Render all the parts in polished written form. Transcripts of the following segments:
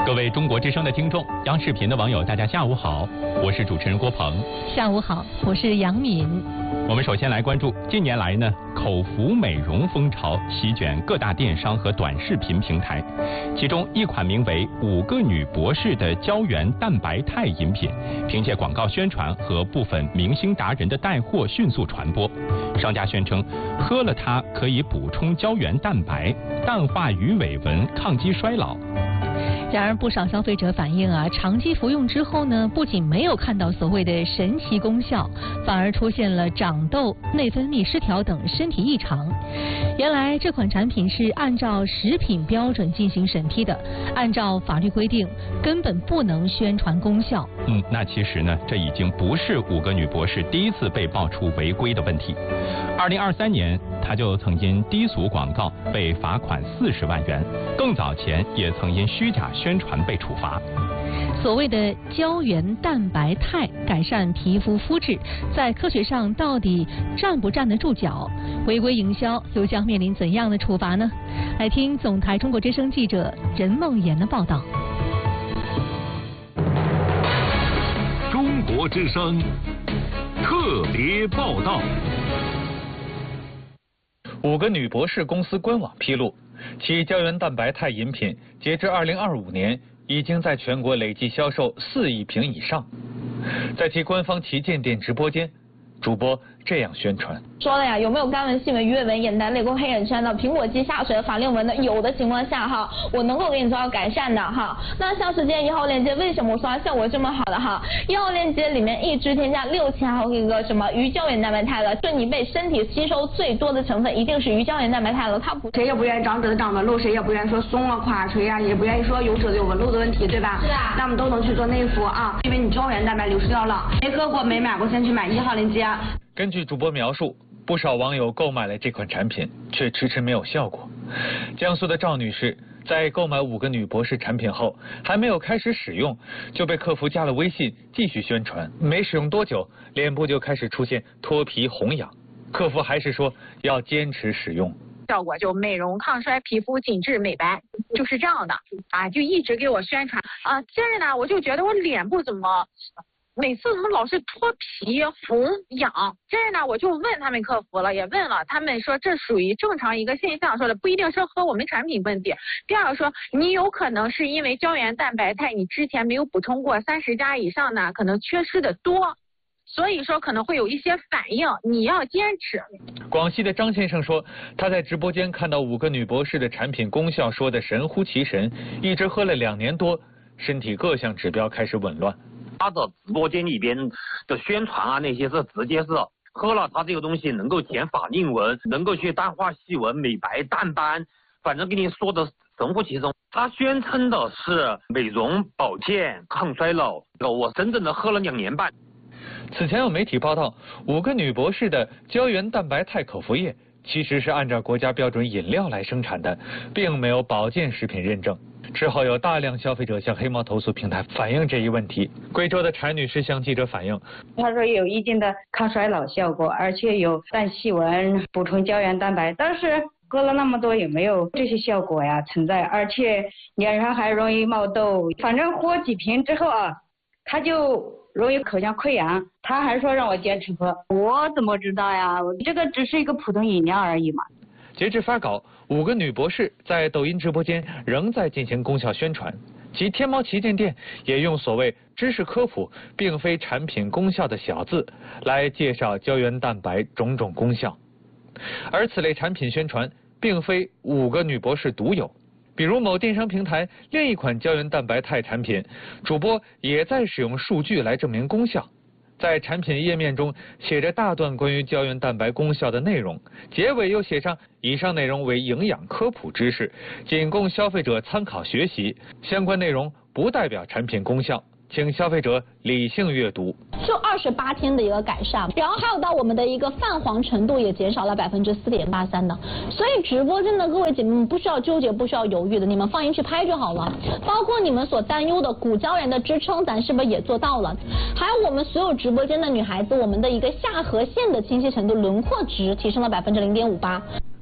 各位中国之声的听众，央视频的网友，大家下午好，我是主持人郭鹏。 下午好，我是杨敏。 我们首先来关注近年来呢，口服美容风潮席卷各大电商和短视频平台，其中一款名为“5个女博士”的胶原蛋白肽饮品，凭借广告宣传和部分明星达人的带货迅速传播。商家宣称，喝了它可以补充胶原蛋白，淡化鱼尾纹，抗击衰老。 然而，不少消费者反映长期服用之后呢，不仅没有看到所谓的神奇功效，反而出现了长痘、内分泌失调等身体异常。原来这款产品是按照食品标准进行审批的，按照法律规定，根本不能宣传功效。 那其实呢，这已经不是5个女博士第一次被爆出违规的问题。2023年，她就曾因低俗广告被罚款40万元，更早前也曾因虚假宣传被处罚。 所谓的胶原蛋白肽改善皮肤肤质，在科学上到底站不站得住脚？违规营销又将面临怎样的处罚呢？来听总台中国之声记者任梦妍的报道。 中国之声特别报道。 5个女博士公司官网披露，其胶原蛋白肽饮品截至2025年已经在全国累计销售4亿瓶以上。在其官方旗舰店直播间，主播这样宣传： 说了呀，有没有干纹、细纹、鱼尾纹、眼袋、泪沟、黑眼圈的、苹果肌下垂的、法令纹的？有的情况下哈，我能够给你做到改善的哈。那像是今天1号链接，为什么我说它效果这么好的哈？1号链接里面一支添加6000毫克一个什么鱼胶原蛋白肽了，就你被身体吸收最多的成分一定是鱼胶原蛋白肽了，它不谁也不愿意长褶子长得露，谁也不愿意说松了垮垂啊，也不愿意说有褶子有纹路的问题，对吧？ 是啊。 那我们都能去做内服啊，因为你胶原蛋白流失掉了，没喝过没买过先去买1号链接。 根据主播描述，不少网友购买了这款产品，却迟迟没有效果。江苏的赵女士在购买5个女博士产品后，还没有开始使用，就被客服加了微信继续宣传。没使用多久，脸部就开始出现脱皮红痒，客服还是说要坚持使用。 效果就美容抗衰、皮肤紧致美白，就是这样的啊，就一直给我宣传啊。接着呢，我就觉得我脸部每次怎么老是脱皮红痒？这呢，我就问他们客服了，也问了，他们说这属于正常一个现象，说的不一定是和我们产品问题。第二个说，你有可能是因为胶原蛋白肽你之前没有补充过30加以上呢，可能缺失的多，所以说可能会有一些反应，你要坚持。 广西的张先生说，他在直播间看到5个女博士的产品功效说的神乎其神，一直喝了2年多，身体各项指标开始紊乱。 他的直播间里边的宣传啊，那些是直接是喝了它这个东西能够减法令纹，能够去淡化细纹、美白、淡斑，反正跟你说的神乎其神。他宣称的是美容、保健、抗衰老，我真正的喝了2年半。 此前有媒体报道，5个女博士的胶原蛋白肽口服液其实是按照国家标准饮料来生产的，并没有保健食品认证。之后有大量消费者向黑猫投诉平台反映这一问题。贵州的柴女士向记者反映， 她说有一定的抗衰老效果，而且有淡细纹、补充胶原蛋白，但是喝了那么多也没有这些效果呀存在，而且脸上还容易冒痘。反正喝几瓶之后她就容易口腔溃疡，她还说让我坚持喝，我怎么知道呀？这个只是一个普通饮料而已嘛。 截至发稿，5个女博士在抖音直播间仍在进行功效宣传，其天猫旗舰店也用所谓知识科普并非产品功效的小字来介绍胶原蛋白种种功效。而此类产品宣传并非5个女博士独有，比如某电商平台另一款胶原蛋白肽产品，主播也在使用数据来证明功效。在产品页面中写着大段关于胶原蛋白功效的内容，结尾又写上以上内容为营养科普知识，仅供消费者参考学习，相关内容不代表产品功效，请消费者理性阅读。 就28天的一个改善，然后还有到我们的一个泛黄程度也减少了4.83%的，所以直播间的各位姐妹们不需要纠结，不需要犹豫的，你们放心去拍就好了。包括你们所担忧的骨胶原的支撑，咱是不是也做到了？还有我们所有直播间的女孩子，我们的一个下颌线的清晰程度、轮廓值提升了0.58%。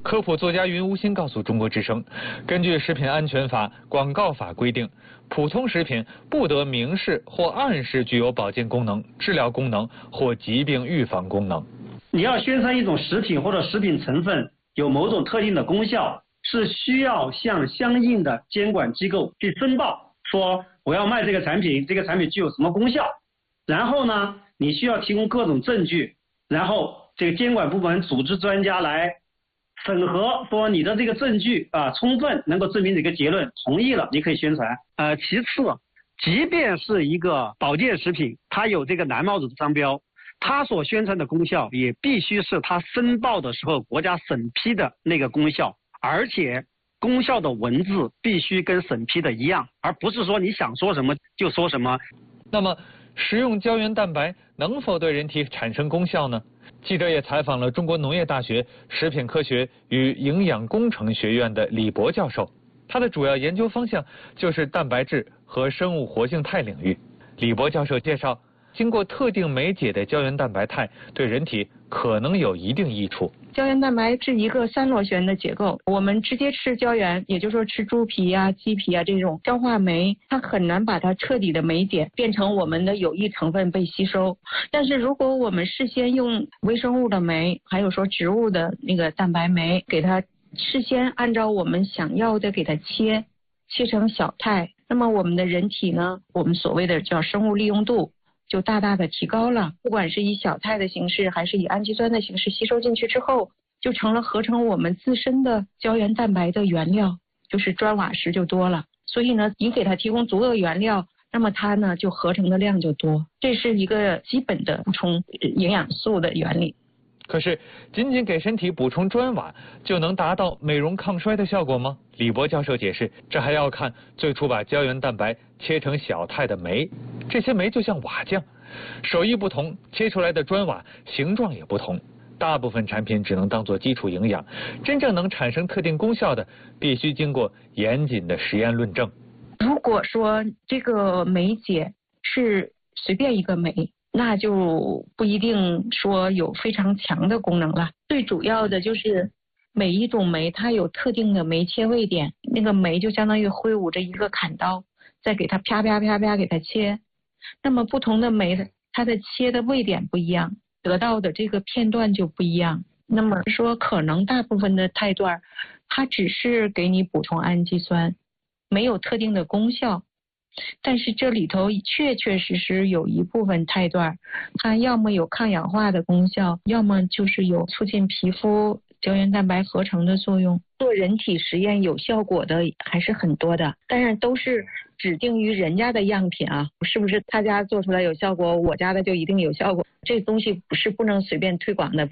科普作家云无心告诉中国之声，根据《食品安全法》《广告法》规定，普通食品不得明示或暗示具有保健功能、治疗功能或疾病预防功能。 你要宣传一种食品或者食品成分有某种特定的功效，是需要向相应的监管机构去申报，说我要卖这个产品，这个产品具有什么功效，然后呢，你需要提供各种证据，然后这个监管部门组织专家来审核，说你的这个证据充分能够证明这个结论，同意了你可以宣传。其次，即便是一个保健食品，它有这个蓝帽子商标，它所宣传的功效也必须是它申报的时候国家审批的那个功效，而且功效的文字必须跟审批的一样，而不是说你想说什么就说什么。 那么，食用胶原蛋白能否对人体产生功效呢？记者也采访了中国农业大学食品科学与营养工程学院的李博教授，他的主要研究方向就是蛋白质和生物活性肽领域。李博教授介绍，经过特定酶解的胶原蛋白肽对人体可能有一定益处。 胶原蛋白是一个三螺旋的结构，我们直接吃胶原，也就是说吃猪皮啊、鸡皮啊这种消化酶，它很难把它彻底的酶解变成我们的有益成分被吸收。但是如果我们事先用微生物的酶，还有说植物的那个蛋白酶，给它事先按照我们想要的给它切成小肽，那么我们的人体呢，我们所谓的叫生物利用度就大大的提高了，不管是以小肽的形式还是以氨基酸的形式吸收进去之后，就成了合成我们自身的胶原蛋白的原料，就是砖瓦石就多了。所以呢，你给它提供足够原料，那么它呢就合成的量就多，这是一个基本的补充营养素的原理。 可是，仅仅给身体补充砖瓦就能达到美容抗衰的效果吗？李博教授解释，这还要看最初把胶原蛋白切成小肽的酶，这些酶就像瓦匠，手艺不同，切出来的砖瓦形状也不同。大部分产品只能当作基础营养，真正能产生特定功效的，必须经过严谨的实验论证。 如果说这个酶解是随便一个酶，那就不一定说有非常强的功能了。最主要的就是每一种酶它有特定的酶切位点，那个酶就相当于挥舞着一个砍刀，再给它啪啪啪啪给它切。那么不同的酶它的切的位点不一样，得到的这个片段就不一样。那么说可能大部分的肽段它只是给你补充氨基酸，没有特定的功效。但是这里头确确实实有一部分肽段，它要么有抗氧化的功效，要么就是有促进皮肤胶原蛋白合成的作用。做人体实验有效果的还是很多的，但是都是指定于人家的样品啊，是不是他家做出来有效果，我家的就一定有效果？这东西不能随便推广的。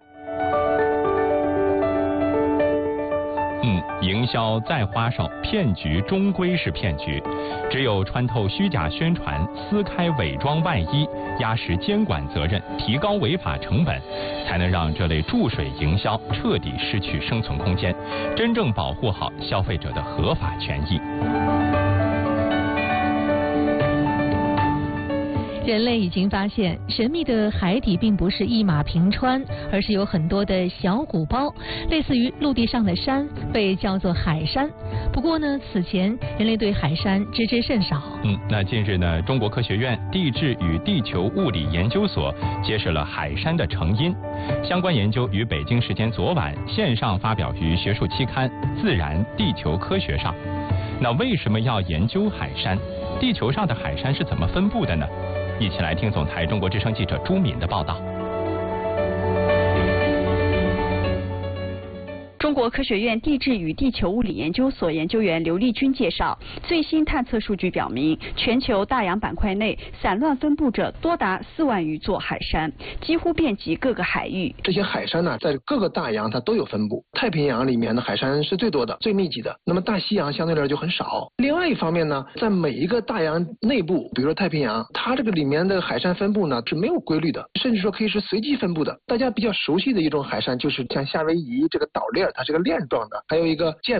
营销再花哨，骗局终归是骗局。只有穿透虚假宣传，撕开伪装外衣，压实监管责任，提高违法成本，才能让这类注水营销彻底失去生存空间，真正保护好消费者的合法权益。 人类已经发现，神秘的海底并不是一马平川，而是有很多的小鼓包，类似于陆地上的山，被叫做海山。不过呢，此前人类对海山知之甚少。 那近日呢，中国科学院地质与地球物理研究所揭示了海山的成因。相关研究于北京时间昨晚线上发表于学术期刊《自然地球科学》上。那为什么要研究海山？地球上的海山是怎么分布的呢？一起来听总台中国之声记者朱敏的报道。 中国科学院地质与地球物理研究所研究员刘丽君介绍，最新探测数据表明，全球大洋板块内散乱分布着多达4万余座海山，几乎遍及各个海域。 这些海山呢，在各个大洋它都有分布。太平洋里面的海山是最多的、最密集的，那么大西洋相对来说就很少。另外一方面呢，在每一个大洋内部，比如说太平洋，它这个里面的海山分布呢是没有规律的，甚至说可以是随机分布的。大家比较熟悉的一种海山就是像夏威夷这个岛链，它是个链状的，还有一个